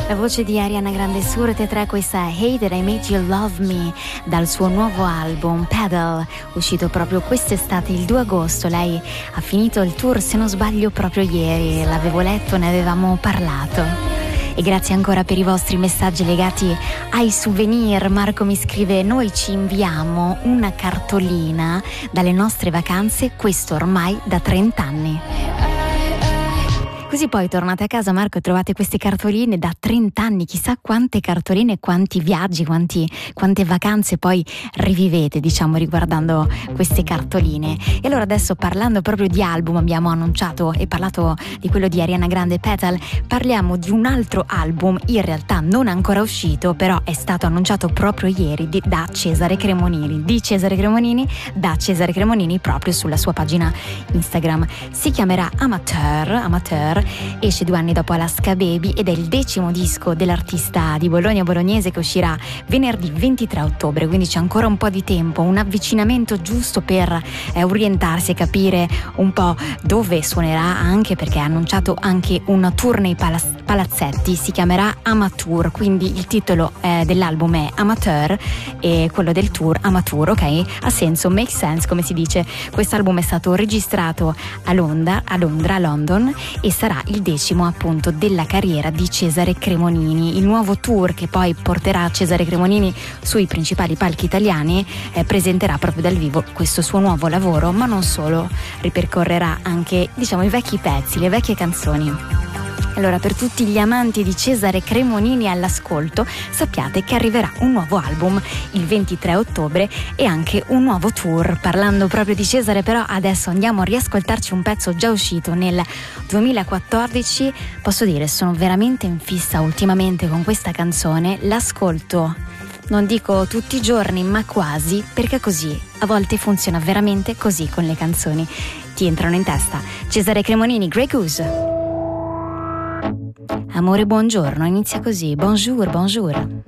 La voce di Ariana Grande su Rete 3, questa è Hey That I Made You Love Me, dal suo nuovo album Pedal, uscito proprio quest'estate, il 2 agosto. Lei ha finito il tour, se non sbaglio, proprio ieri, l'avevo letto, ne avevamo parlato. E grazie ancora per i vostri messaggi legati ai souvenir. Marco mi scrive: noi ci inviamo una cartolina dalle nostre vacanze, questo ormai da 30 anni. Così poi tornate a casa, Marco, e trovate queste cartoline da 30 anni, chissà quante cartoline, quanti viaggi, quante vacanze poi rivivete, diciamo, riguardando queste cartoline. E allora adesso, parlando proprio di album, abbiamo annunciato e parlato di quello di Ariana Grande, Petal, parliamo di un altro album, in realtà non ancora uscito, però è stato annunciato proprio ieri da Cesare Cremonini, da Cesare Cremonini proprio sulla sua pagina Instagram. Si chiamerà Amateur, esce 2 anni dopo Alaska Baby ed è il 10° disco dell'artista di Bologna bolognese, che uscirà venerdì 23 ottobre, quindi c'è ancora un po' di tempo, un avvicinamento giusto per orientarsi e capire un po' dove suonerà, anche perché ha annunciato anche un tour nei palazzetti, si chiamerà Amateur, quindi il titolo dell'album è Amateur e quello del tour Amateur, ok? Ha senso, make sense, come si dice. Quest'album è stato registrato a London, e sarà il 10° appunto della carriera di Cesare Cremonini. Il nuovo tour che poi porterà Cesare Cremonini sui principali palchi italiani presenterà proprio dal vivo questo suo nuovo lavoro, ma non solo, ripercorrerà anche, diciamo, i vecchi pezzi, le vecchie canzoni. Allora, per tutti gli amanti di Cesare Cremonini all'ascolto, sappiate che arriverà un nuovo album il 23 ottobre e anche un nuovo tour. Parlando proprio di Cesare, però, adesso andiamo a riascoltarci un pezzo già uscito nel 2014. Posso dire, sono veramente in fissa ultimamente con questa canzone, l'ascolto, non dico tutti i giorni, ma quasi, perché così a volte funziona veramente così con le canzoni, ti entrano in testa. Cesare Cremonini, Grey Goose. Amore, buongiorno, inizia così, bonjour.